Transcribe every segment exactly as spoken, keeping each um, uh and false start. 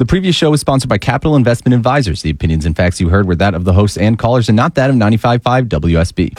The previous show was sponsored by Capital Investment Advisors. The opinions and facts you heard were that of the hosts and callers and not that of ninety-five point five W S B.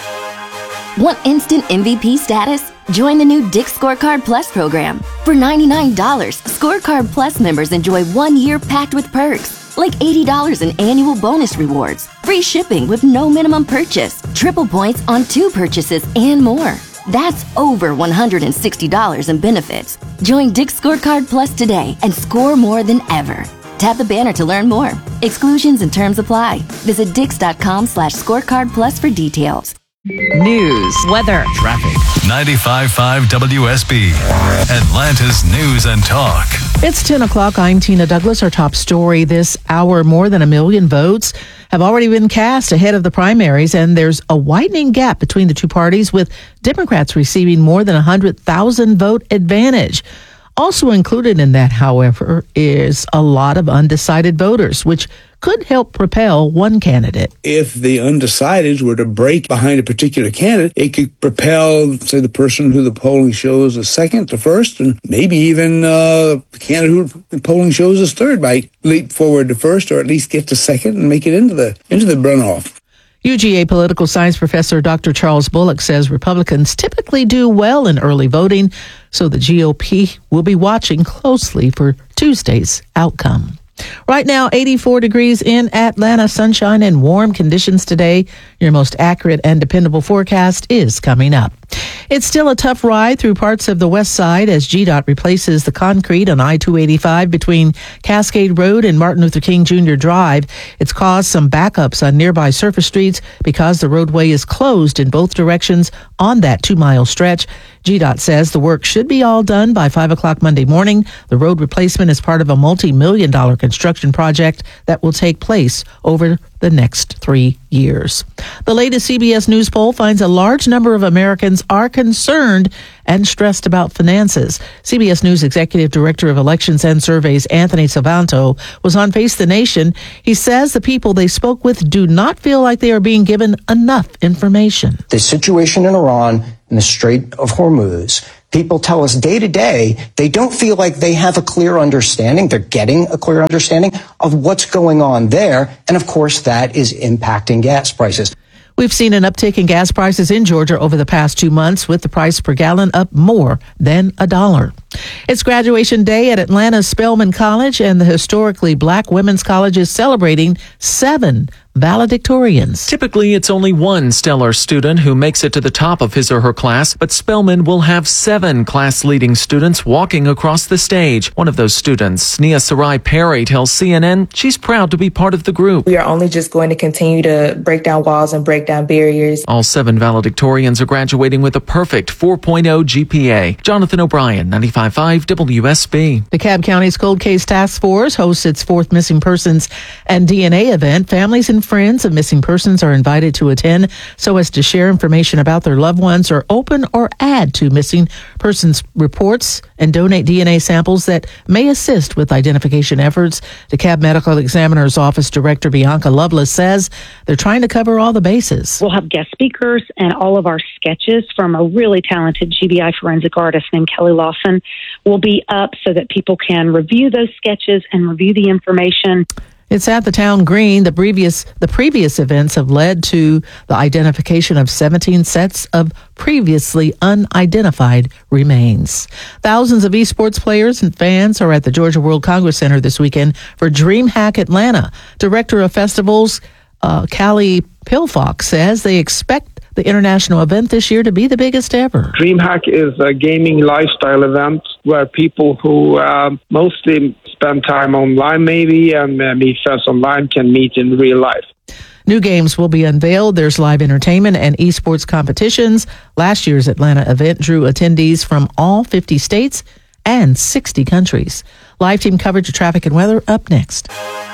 Want instant M V P status? Join the new Dick's Scorecard Plus program. For ninety-nine dollars, Scorecard Plus members enjoy one year packed with perks, like eighty dollars in annual bonus rewards, free shipping with no minimum purchase, triple points on two purchases, and more. That's over one hundred sixty dollars in benefits. Join Dick's Scorecard Plus today and score more than ever. Tap the banner to learn more. Exclusions and terms apply. Visit dix.com slash scorecard plus for details. News, weather, traffic. ninety-five point five W S B, Atlanta's News and Talk. It's ten o'clock. I'm Tina Douglas. Our top story this hour: more than a million votes have already been cast ahead of the primaries, and there's a widening gap between the two parties, with Democrats receiving more than one hundred thousand vote advantage. Also included in that, however, is a lot of undecided voters, which could help propel one candidate. If the undecideds were to break behind a particular candidate, it could propel, say, the person who the polling shows as second to first, and maybe even uh, the candidate who the polling shows as third might leap forward to first, or at least get to second and make it into the into the runoff. U G A political science professor Doctor Charles Bullock says Republicans typically do well in early voting, so the G O P will be watching closely for Tuesday's outcome. Right now, eighty-four degrees in Atlanta, sunshine and warm conditions today. Your most accurate and dependable forecast is coming up. It's still a tough ride through parts of the west side as G DOT replaces the concrete on I two eighty-five between Cascade Road and Martin Luther King Junior Drive. It's caused some backups on nearby surface streets because the roadway is closed in both directions on that two-mile stretch. G DOT says the work should be all done by five o'clock Monday morning. The road replacement is part of a multi-million dollar construction project that will take place over the next three years. The latest C B S News poll finds a large number of Americans are concerned and stressed about finances. C B S News Executive Director of Elections and Surveys Anthony Salvanto was on Face the Nation. He says the people they spoke with do not feel like they are being given enough information. The situation in Iran and the Strait of Hormuz, people tell us day to day, they don't feel like they have a clear understanding. They're getting a clear understanding of what's going on there. And of course, that is impacting gas prices. We've seen an uptick in gas prices in Georgia over the past two months, with the price per gallon up more than a dollar. It's graduation day at Atlanta's Spelman College, and the historically black women's college is celebrating seven valedictorians. Typically, it's only one stellar student who makes it to the top of his or her class, but Spelman will have seven class-leading students walking across the stage. One of those students, Nia Sarai Perry, tells C N N she's proud to be part of the group. We are only just going to continue to break down walls and break down barriers. All seven valedictorians are graduating with a perfect four point oh G P A. Jonathan O'Brien, ninety-five point five W S B. DeKalb County's Cold Case Task Force hosts its fourth Missing Persons and D N A event. Families and friends of missing persons are invited to attend so as to share information about their loved ones, or open or add to missing persons reports and donate D N A samples that may assist with identification efforts. DeKalb Medical Examiner's Office Director Bianca Lovelace says they're trying to cover all the bases. We'll have guest speakers, and all of our sketches from a really talented G B I forensic artist named Kelly Lawson will be up so that people can review those sketches and review the information. It's at the Town Green. The previous the previous events have led to the identification of seventeen sets of previously unidentified remains. Thousands of esports players and fans are at the Georgia World Congress Center this weekend for DreamHack Atlanta. Director of Festivals, uh, Callie Pilfox, says they expect the international event this year to be the biggest ever. DreamHack is a gaming lifestyle event where people who um, mostly spend time online maybe and uh, meet friends online can meet in real life. New games will be unveiled. There's live entertainment and esports competitions. Last year's Atlanta event drew attendees from all fifty states and sixty countries. Live team coverage of traffic and weather up next.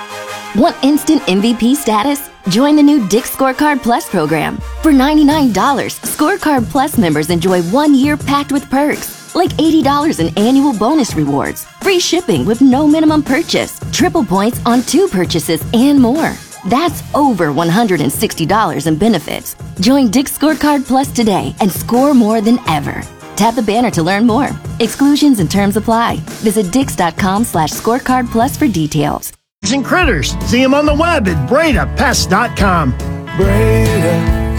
Want instant M V P status? Join the new Dick's Scorecard Plus program. For ninety-nine dollars, Scorecard Plus members enjoy one year packed with perks, like eighty dollars in annual bonus rewards, free shipping with no minimum purchase, triple points on two purchases, and more. That's over one hundred sixty dollars in benefits. Join Dick's Scorecard Plus today and score more than ever. Tap the banner to learn more. Exclusions and terms apply. Visit Dix.com slash scorecard plus for details. And critters. See them on the web at Breda Pest dot com. Breda,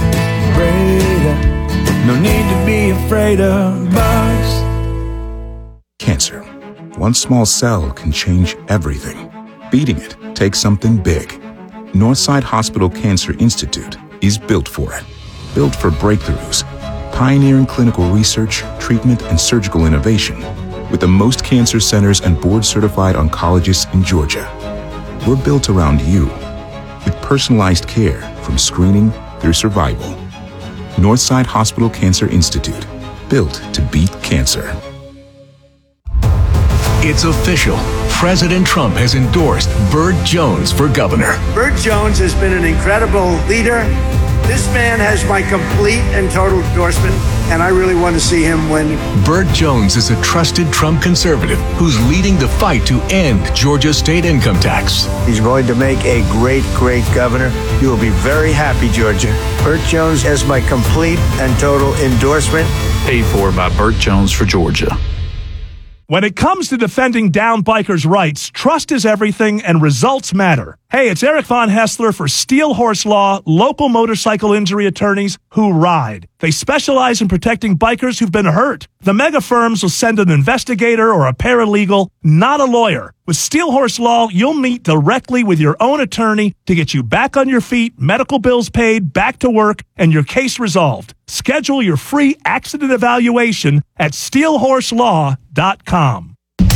Breda, no need to be afraid of bugs. Cancer. One small cell can change everything. Beating it takes something big. Northside Hospital Cancer Institute is built for it. Built for breakthroughs, pioneering clinical research, treatment, and surgical innovation, with the most cancer centers and board-certified oncologists in Georgia. We're built around you, with personalized care from screening through survival. Northside Hospital Cancer Institute, built to beat cancer. It's official. President Trump has endorsed Burt Jones for governor. Burt Jones has been an incredible leader. This man has my complete and total endorsement, and I really want to see him win. Burt Jones is a trusted Trump conservative who's leading the fight to end Georgia's state income tax. He's going to make a great, great governor. You will be very happy, Georgia. Burt Jones has my complete and total endorsement. Paid for by Burt Jones for Georgia. When it comes to defending down bikers' rights, trust is everything and results matter. Hey, it's Eric Von Hessler for Steel Horse Law, local motorcycle injury attorneys who ride. They specialize in protecting bikers who've been hurt. The mega firms will send an investigator or a paralegal, not a lawyer. With Steel Horse Law, you'll meet directly with your own attorney to get you back on your feet, medical bills paid, back to work, and your case resolved. Schedule your free accident evaluation at steel horse law dot com.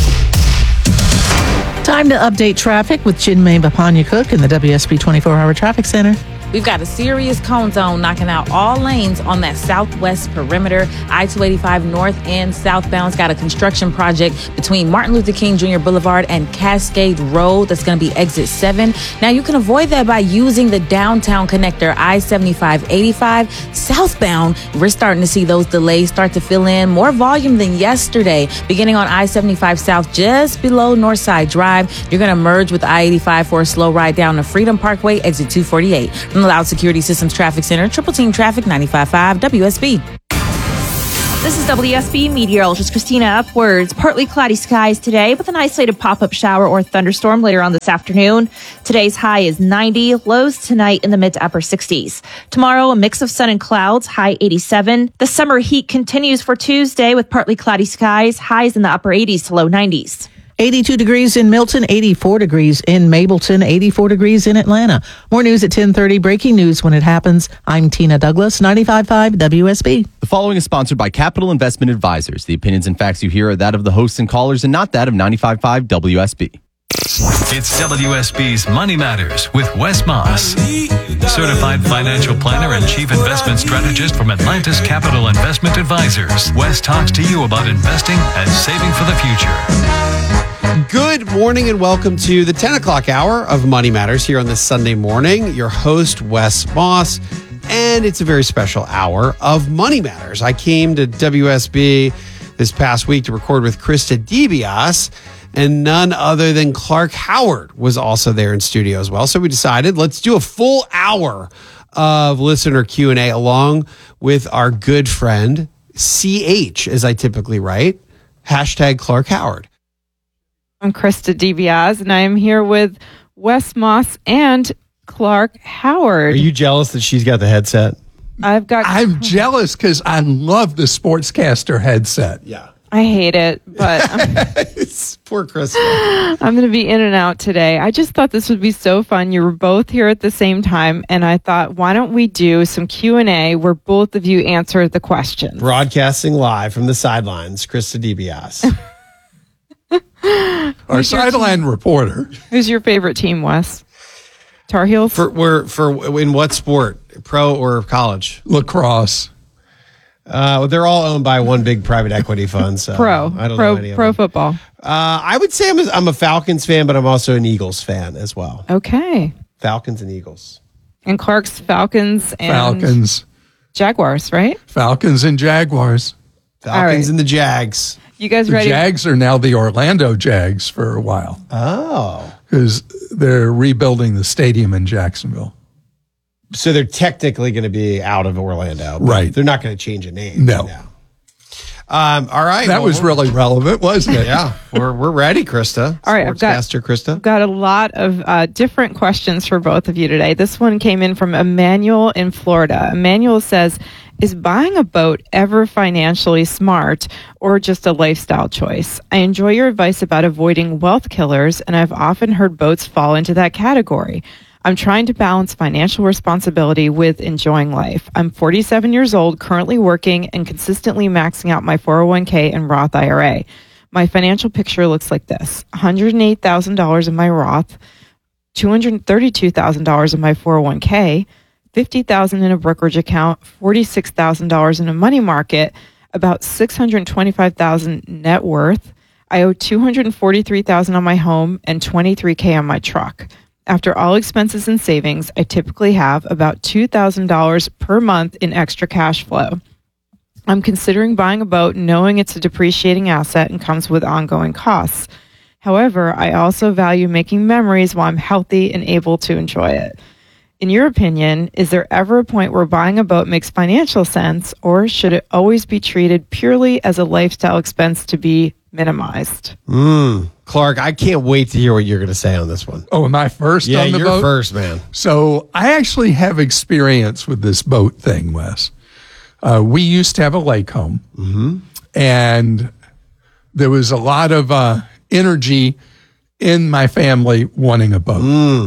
Time to update traffic with Chinmay Bapanya-Cook in the W S B twenty-four hour Traffic Center. We've got a serious cone zone knocking out all lanes on that southwest perimeter. I two eighty-five north and southbound's got a construction project between Martin Luther King Junior Boulevard and Cascade Road. That's going to be exit seven. Now, you can avoid that by using the downtown connector, I seventy-five eighty-five. Southbound, we're starting to see those delays start to fill in. More volume than yesterday. Beginning on I seventy-five South, just below Northside Drive. You're going to merge with I eighty-five for a slow ride down to Freedom Parkway, exit two forty-eight. From the Loud Security Systems Traffic Center, Triple Team Traffic, ninety-five point five W S B. This is W S B meteorologist Christina Upwards. Partly cloudy skies today with an isolated pop-up shower or thunderstorm later on this afternoon. Today's high is ninety, lows tonight in the mid to upper sixties. Tomorrow, a mix of sun and clouds, high eighty-seven. The summer heat continues for Tuesday with partly cloudy skies, highs in the upper eighties to low nineties. eighty-two degrees in Milton, eighty-four degrees in Mableton, eighty-four degrees in Atlanta. More news at ten thirty. Breaking news when it happens. I'm Tina Douglas, ninety-five point five W S B. The following is sponsored by Capital Investment Advisors. The opinions and facts you hear are that of the hosts and callers and not that of ninety-five point five W S B. It's W S B's Money Matters with Wes Moss, certified financial planner and chief investment strategist from Atlantis Capital Investment Advisors. Wes talks to you about investing and saving for the future. Good morning and welcome to the ten o'clock hour of Money Matters here on this Sunday morning. Your host, Wes Moss, and it's a very special hour of Money Matters. I came to W S B this past week to record with Krista DiBiase, and none other than Clark Howard was also there in studio as well. So we decided let's do a full hour of listener Q and A along with our good friend C H, as I typically write, hashtag Clark Howard. I'm Krista DiBiase, and I am here with Wes Moss and Clark Howard. Are you jealous that she's got the headset? I've got. I'm jealous because I love the Sportscaster headset. Yeah. I hate it, but poor Krista. I'm going to be in and out today. I just thought this would be so fun. You were both here at the same time, and I thought, why don't we do some Q and A where both of you answer the questions? Broadcasting live from the sidelines, Krista DiBiase. Our sideline reporter. Who's your favorite team, Wes? Tar Heels? For we're for in what sport? Pro or college? Lacrosse. Uh, they're all owned by one big private equity fund. So pro. I don't pro, know any of pro them. football. Uh, I would say I'm a, I'm a Falcons fan, but I'm also an Eagles fan as well. Okay. Falcons and Eagles. And Clark's Falcons and Falcons. Jaguars, right? Falcons and Jaguars. Falcons right. and the Jags. You guys the ready? The Jags are now the Orlando Jags for a while. Oh. Because they're rebuilding the stadium in Jacksonville. So they're technically going to be out of Orlando. Right. They're not going to change a name. No. Right Um, all right. That well, was really relevant, wasn't it? Yeah. We're, we're ready, Krista. All right. I've got, Sportscaster Krista. got a lot of uh, different questions for both of you today. This one came in from Emmanuel in Florida. Emmanuel says, is buying a boat ever financially smart or just a lifestyle choice? I enjoy your advice about avoiding wealth killers, and I've often heard boats fall into that category. I'm trying to balance financial responsibility with enjoying life. I'm forty-seven years old, currently working and consistently maxing out my four oh one k and Roth I R A. My financial picture looks like this: one hundred eight thousand dollars in my Roth, two hundred thirty-two thousand dollars in my four oh one k, fifty thousand dollars in a brokerage account, forty-six thousand dollars in a money market, about six hundred twenty-five thousand dollars net worth. I owe two hundred forty-three thousand dollars on my home and twenty-three thousand dollars on my truck. After all expenses and savings, I typically have about two thousand dollars per month in extra cash flow. I'm considering buying a boat knowing it's a depreciating asset and comes with ongoing costs. However, I also value making memories while I'm healthy and able to enjoy it. In your opinion, is there ever a point where buying a boat makes financial sense, or should it always be treated purely as a lifestyle expense to be minimized? Mm. Clark, I can't wait to hear what you're going to say on this one. Oh, am I first yeah, on the you're boat? first, man. So I actually have experience with this boat thing, Wes. Uh, we used to have a lake home, mm-hmm. and there was a lot of uh, energy in my family wanting a boat. Mm.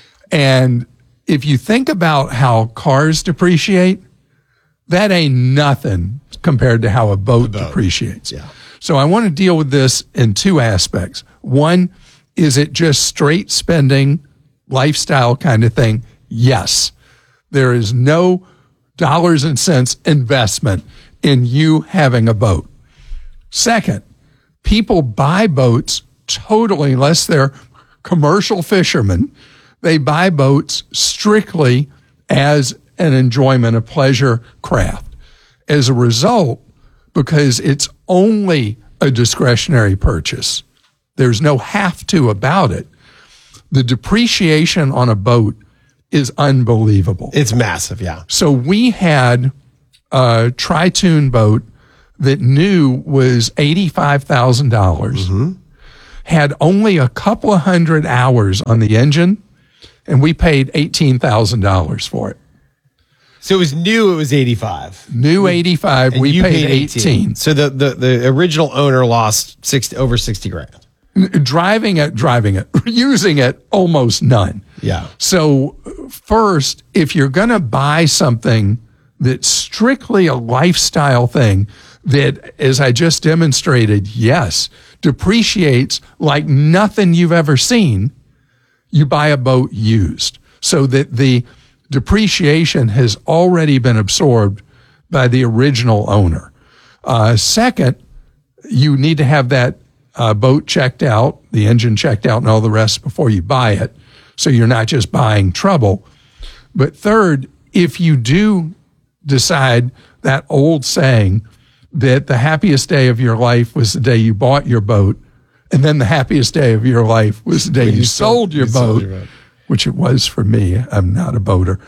And if you think about how cars depreciate, that ain't nothing compared to how a boat, boat. depreciates. Yeah. So I want to deal with this in two aspects. One, is it just straight spending, lifestyle kind of thing? Yes. There is no dollars and cents investment in you having a boat. Second, people buy boats totally, unless they're commercial fishermen, they buy boats strictly as an enjoyment, a pleasure craft. As a result, because it's only a discretionary purchase, there's no have to about it, the depreciation on a boat is unbelievable. It's massive, yeah. So we had a Tri-Tune boat that new was eighty-five thousand dollars, mm-hmm. had only a couple of hundred hours on the engine, and we paid eighteen thousand dollars for it. So it was new, it was eighty-five. New eighty-five, and we you paid, paid eighteen. eighteen. So the, the, the original owner lost sixty, over sixty grand. Driving it, driving it, using it, almost none. Yeah. So first, if you're going to buy something that's strictly a lifestyle thing that, as I just demonstrated, yes, depreciates like nothing you've ever seen, you buy a boat used so that the depreciation has already been absorbed by the original owner. Uh, second, you need to have that uh, boat checked out, the engine checked out, and all the rest before you buy it, so you're not just buying trouble. But third, if you do decide that old saying that the happiest day of your life was the day you bought your boat, and then the happiest day of your life was the day you, you sold, your, you boat, sold your boat, which it was for me. I'm not a boater.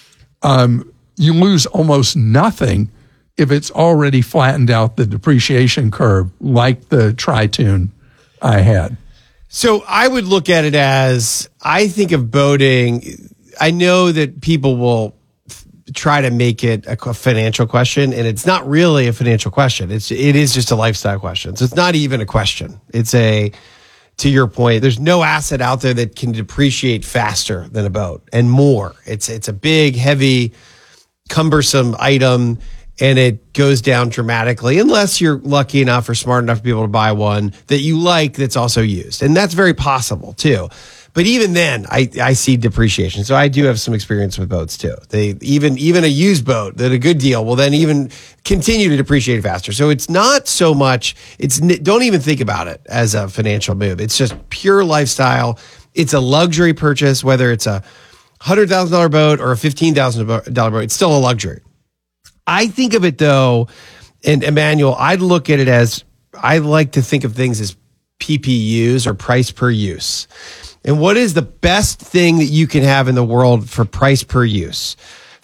Um, you lose almost nothing if it's already flattened out the depreciation curve like the Tri-Tune I had. So I would look at it as, I think of boating, I know that people will f- try to make it a financial question, and it's not really a financial question. It's, it is just a lifestyle question. So it's not even a question. It's a, to your point, there's no asset out there that can depreciate faster than a boat and more. It's, it's a big, heavy, cumbersome item, and it goes down dramatically unless you're lucky enough or smart enough to be able to buy one that you like that's also used. And that's very possible too. But even then, I, I see depreciation. So I do have some experience with boats too. They even even a used boat that a good deal will then even continue to depreciate faster. So it's not so much, it's don't even think about it as a financial move. It's just pure lifestyle. It's a luxury purchase, whether it's a one hundred thousand dollars boat or a fifteen thousand dollars boat, it's still a luxury. I think of it though, and Emmanuel, I'd look at it as, I like to think of things as P P Us or price per use. And what is the best thing that you can have in the world for price per use?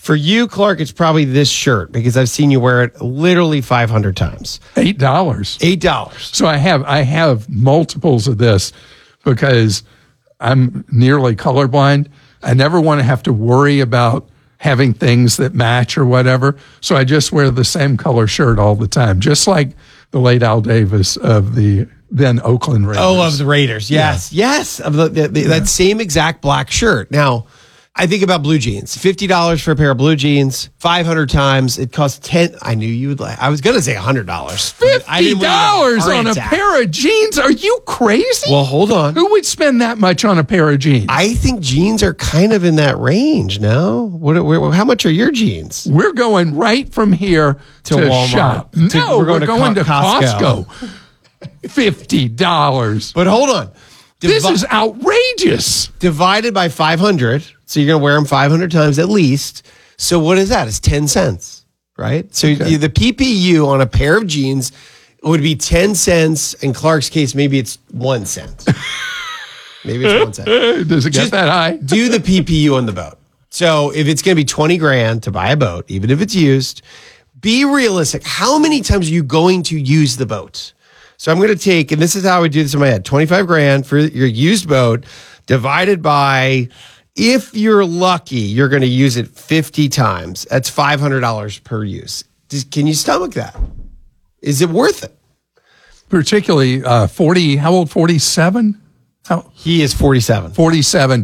For you, Clark, it's probably this shirt because I've seen you wear it literally five hundred times. Eight dollars. Eight dollars. So I have I have multiples of this because I'm nearly colorblind. I never want to have to worry about having things that match or whatever. So I just wear the same color shirt all the time, just like the late Al Davis of the then Oakland Raiders. Oh, of the Raiders. Yes. Yeah. Yes. Of the, the, the, yeah. That same exact black shirt. Now, I think about blue jeans. fifty dollars for a pair of blue jeans, five hundred times. It costs ten. I knew you would like, I was going to say one hundred dollars. fifty dollars on a pair of jeans? Are you crazy? Well, hold on. Who would spend that much on a pair of jeans? I think jeans are kind of in that range, no? What? What how much are your jeans? We're going right from here to, to Walmart. Shop. To, no, we're going, we're to, going Co- to Costco. Costco. fifty dollars. But hold on. Divi- this is outrageous. Divided by five hundred. So you're going to wear them five hundred times at least. So what is that? It's ten cents, right? So okay. the P P U on a pair of jeans would be ten cents. In Clark's case, maybe it's one cent. Maybe it's one cent. Does it get Just that high? Do the P P U on the boat. So if it's going to be twenty grand to buy a boat, even if it's used, be realistic. How many times are you going to use the boat? So I'm going to take, and this is how I would do this in my head, twenty-five grand for your used boat divided by, if you're lucky, you're going to use it fifty times. That's five hundred dollars per use. Can you stomach that? Is it worth it? Particularly uh, forty, how old, forty-seven? How? He is forty-seven. forty-seven.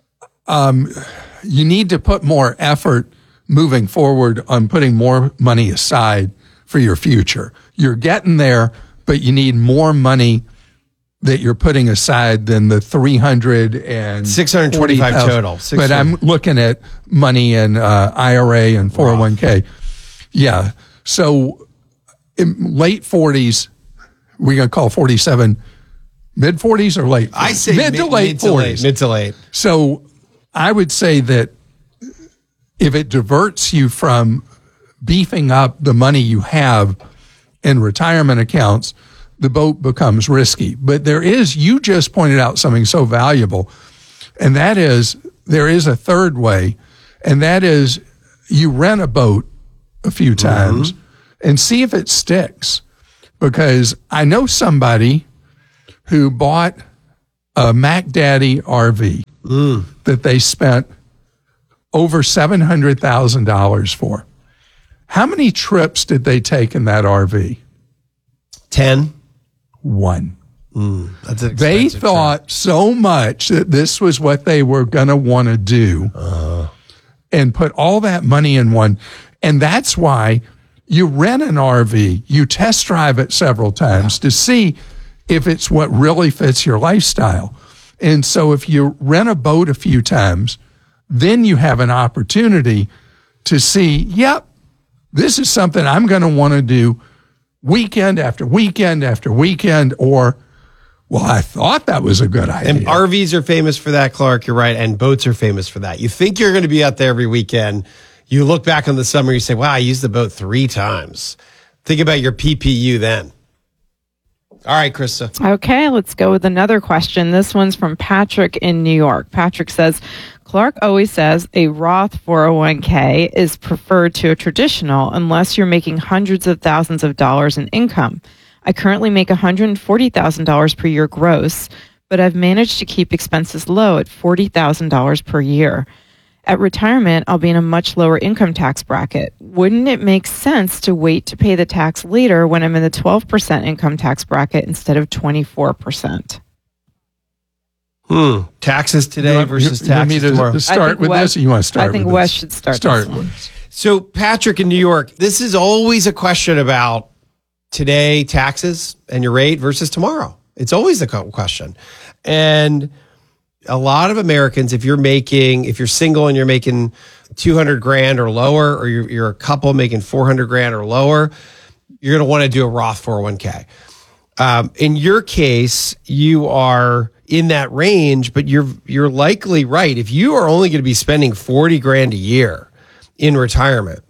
Um, you need to put more effort moving forward on putting more money aside for your future. You're getting there, but you need more money that you're putting aside than the three hundred and six hundred twenty-five total. But I'm looking at money in uh, I R A and four oh one k. Yeah. So in late forties, we're going to call forty-seven mid forties or late? I say mid, mid to late mid to forties. Late, mid to late. So I would say that if it diverts you from beefing up the money you have in retirement accounts, the boat becomes risky. But there is, you just pointed out something so valuable, and that is there is a third way, and that is you rent a boat a few times mm-hmm. and see if it sticks. Because I know somebody who bought a Mac Daddy R V mm. that they spent over seven hundred thousand dollars for. How many trips did they take in that R V? Ten. One. Mm, that's an they thought trip. so much that this was what they were going to want to do uh. and put all that money in one. And that's why you rent an R V, you test drive it several times yeah. to see if it's what really fits your lifestyle. And so if you rent a boat a few times, then you have an opportunity to see, yep, this is something I'm going to want to do weekend after weekend after weekend, or, well, I thought that was a good idea. And R Vs are famous for that, Clark. You're right. And boats are famous for that. You think you're going to be out there every weekend. You look back on the summer, you say, wow, I used the boat three times. Think about your P P U then. All right, Krista. Okay, let's go with another question. This one's from Patrick in New York. Patrick says, Clark always says a Roth four oh one k is preferred to a traditional unless you're making hundreds of thousands of dollars in income. I currently make one hundred forty thousand dollars per year gross, but I've managed to keep expenses low at forty thousand dollars per year. At retirement, I'll be in a much lower income tax bracket. Wouldn't it make sense to wait to pay the tax later when I'm in the twelve percent income tax bracket instead of twenty-four percent? Hmm. Taxes today you want, versus you, taxes you tomorrow. To start with Wes, this, or you want to start I think with Wes this? should start, start this one. with So, Patrick in New York, this is always a question about today taxes and your rate versus tomorrow. It's always the question. And a lot of Americans, if you're making, if you're single and you're making two hundred grand or lower, or you're, you're a couple making four hundred grand or lower, you're going to want to do a Roth four oh one k. Um, in your case, you are in that range, but you're you're likely right. If you are only going to be spending forty grand a year in retirement,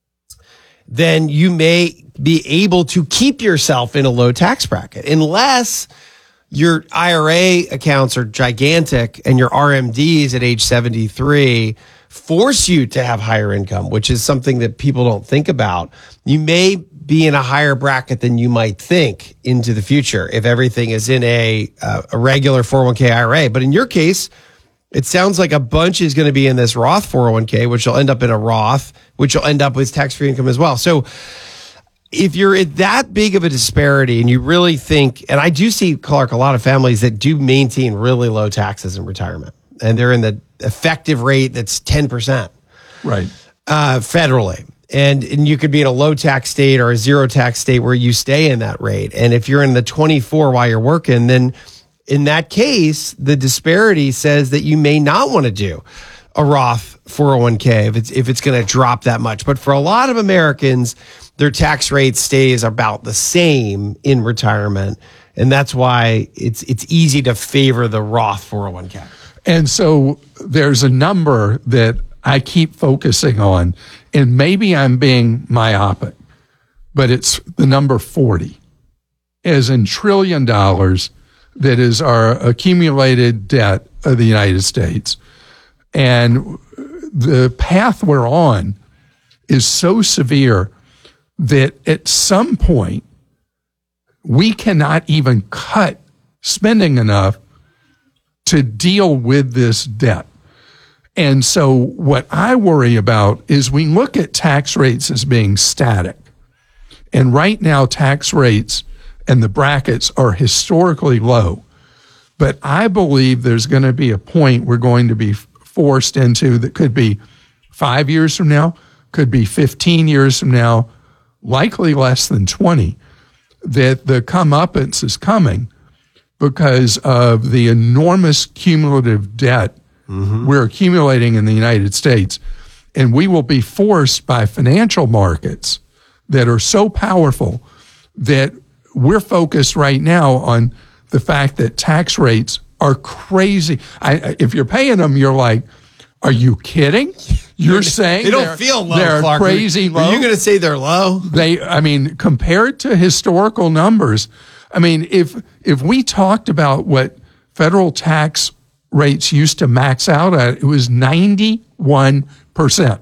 then you may be able to keep yourself in a low tax bracket, unless your I R A accounts are gigantic and your R M Ds at age seventy-three force you to have higher income, which is something that people don't think about. You may be in a higher bracket than you might think into the future if everything is in a uh, a regular four oh one k I R A. But in your case, it sounds like a bunch is going to be in this Roth four oh one k, which will end up in a Roth, which will end up with tax-free income as well. So if you're at that big of a disparity and you really think, and I do see, Clark, a lot of families that do maintain really low taxes in retirement, and they're in the effective rate that's ten percent. Right. Uh, federally. And, and you could be in a low tax state or a zero tax state where you stay in that rate. And if you're in the twenty-four while you're working, then in that case, the disparity says that you may not want to do a Roth four oh one k if it's, if it's going to drop that much. But for a lot of Americans, their tax rate stays about the same in retirement. And that's why it's it's easy to favor the Roth four oh one k. And so there's a number that I keep focusing on, and maybe I'm being myopic, but it's the number forty, as in trillion dollars, that is our accumulated debt of the United States. And the path we're on is so severe that at some point we cannot even cut spending enough to deal with this debt. And so what I worry about is we look at tax rates as being static. And right now tax rates and the brackets are historically low. But I believe there's going to be a point we're going to be forced into that could be five years from now, could be fifteen years from now, likely less than twenty, that the comeuppance is coming because of the enormous cumulative debt mm-hmm. we're accumulating in the United States. And we will be forced by financial markets that are so powerful that we're focused right now on the fact that tax rates are crazy. I, if you're paying them, you're like, are you kidding? You're saying they don't feel low, they're Clark. crazy low? Are you going to say they're low? They, I mean, compared to historical numbers, I mean, if if we talked about what federal tax rates used to max out at, it was ninety-one percent.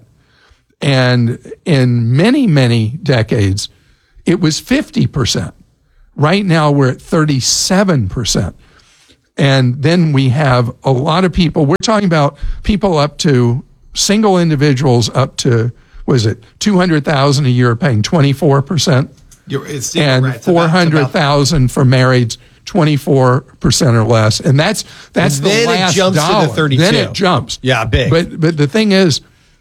And in many, many decades, it was fifty percent. Right now, we're at thirty-seven percent. And then we have a lot of people, we're talking about people up to, single individuals up to, what is it, two hundred thousand dollars a year paying twenty-four percent. You're, it's, and right, four hundred thousand dollars for marrieds, twenty-four percent or less. And that's that's and the then last it jumps dollar. To the thirty-two. Then it jumps. Yeah, big. But but the thing is,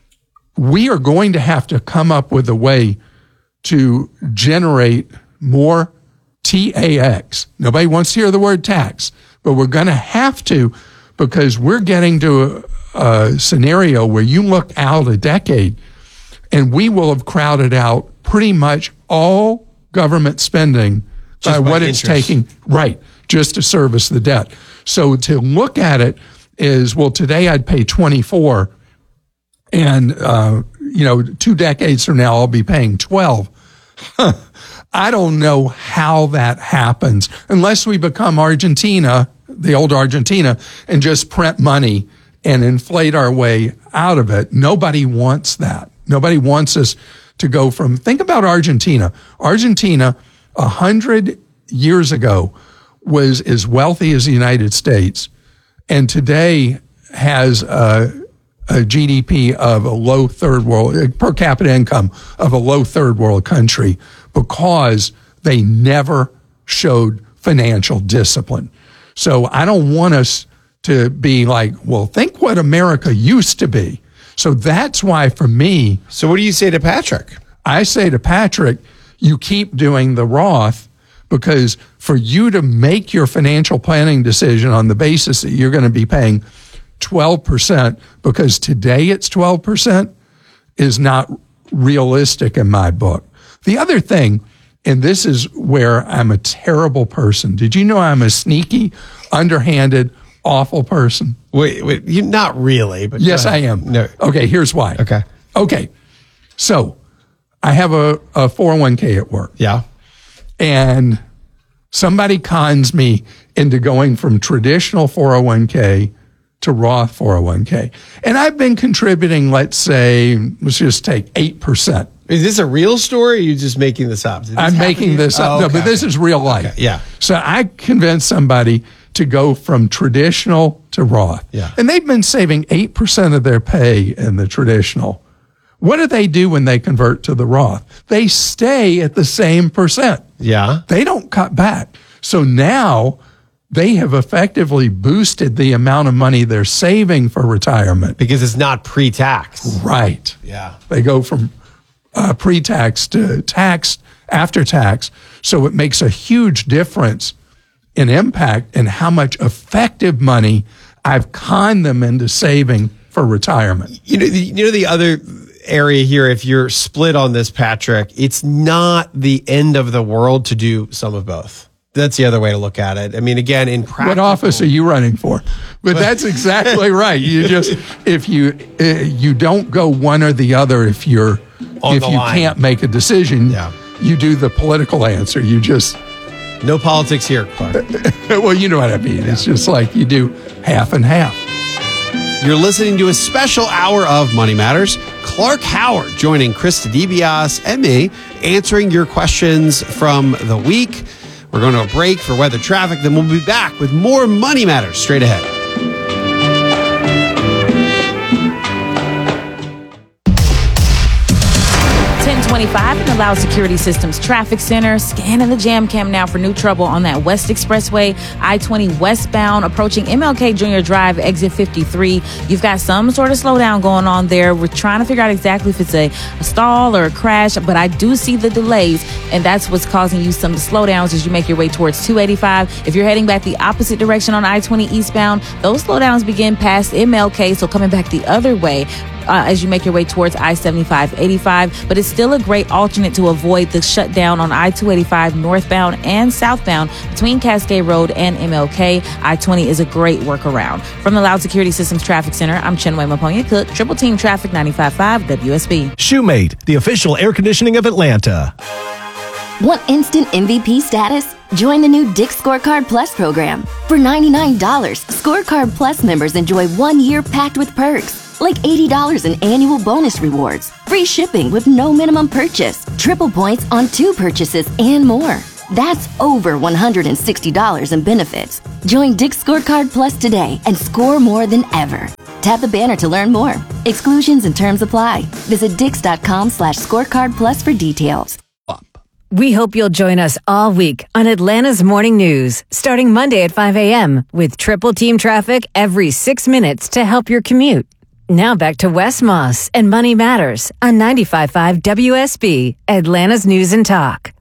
we are going to have to come up with a way to generate more T A X. Nobody wants to hear the word tax, but we're going to have to, because we're getting to a, a scenario where you look out a decade and we will have crowded out pretty much all government spending by, by what interest. It's taking, right, just to service the debt. So to look at it is, well, today I'd pay twenty-four, and uh, you know, two decades from now I'll be paying twelve. I don't know how that happens unless we become Argentina, the old Argentina, and just print money and inflate our way out of it. Nobody wants that. Nobody wants us to go from, think about Argentina. Argentina, a hundred years ago, was as wealthy as the United States, and today has a, a G D P of a low third world, per capita income of a low third world country, because they never showed financial discipline. So I don't want us to be like, well, think what America used to be. So that's why for me. So what do you say to Patrick? I say to Patrick, you keep doing the Roth, because for you to make your financial planning decision on the basis that you're going to be paying twelve percent, because today it's twelve percent, is not realistic in my book. The other thing, and this is where I'm a terrible person. Did you know I'm a sneaky, underhanded, awful person? Wait, wait, you not really, but yes, I am. No. Okay, here's why. Okay. Okay. So I have a, a four oh one k at work. Yeah. And Somebody cons me into going from traditional four oh one k to Roth four oh one k. And I've been contributing, let's say, let's just take eight percent. Is this a real story or are you just making this up? This I'm making this up. Oh, okay, no, but this okay. is real life. Okay, yeah. So I convinced somebody to go from traditional to Roth. Yeah. And they've been saving eight percent of their pay in the traditional. What do they do when they convert to the Roth? They stay at the same percent. Yeah. They don't cut back. So now they have effectively boosted the amount of money they're saving for retirement. Because it's not pre-tax. Right. Yeah. They go from uh, pre-tax to taxed after tax. So it makes a huge difference in impact and how much effective money I've conned them into saving for retirement. You know, the, you know the other area here, if you're split on this, Patrick, it's not the end of the world to do some of both. That's the other way to look at it. I mean, again, in practice, what office are you running for? But that's exactly right. You just if you uh, you don't go one or the other if you're On if the you line. can't make a decision. Yeah. You do the political answer. You just no politics here, Clark. Well, you know what I mean. It's just like you do half and half. You're listening to a special hour of Money Matters. Clark Howard joining Krista DiBiase and me, answering your questions from the week. We're going to a break for weather traffic, then we'll be back with more Money Matters straight ahead. ten twenty-five in the Loud Security Systems Traffic Center. Scanning the jam cam now for new trouble on that West Expressway, I twenty westbound, approaching M L K Junior Drive, exit fifty-three. You've got some sort of slowdown going on there. We're trying to figure out exactly if it's a, a stall or a crash, but I do see the delays, and that's what's causing you some slowdowns as you make your way towards two eighty-five. If you're heading back the opposite direction on I twenty eastbound, those slowdowns begin past M L K, so coming back the other way, Uh, as you make your way towards I seventy-five eighty-five, but it's still a great alternate to avoid the shutdown on I two eighty-five northbound and southbound between Cascade Road and M L K. I twenty is a great workaround. From the Loud Security Systems Traffic Center, I'm Chinwe Maponya Cook, Triple Team Traffic ninety-five point five W S B. Shoemate, the official air conditioning of Atlanta. Want instant M V P status? Join the new Dick's Scorecard Plus program. For ninety-nine dollars, Scorecard Plus members enjoy one year packed with perks, like eighty dollars in annual bonus rewards, free shipping with no minimum purchase, triple points on two purchases, and more. That's over one hundred sixty dollars in benefits. Join Dick's Scorecard Plus today and score more than ever. Tap the banner to learn more. Exclusions and terms apply. Visit dix.com slash scorecard plus for details. We hope you'll join us all week on Atlanta's Morning News, starting Monday at five a.m. with Triple Team Traffic every six minutes to help your commute. Now back to Wes Moss and Money Matters on ninety-five point five W S B, Atlanta's News and Talk.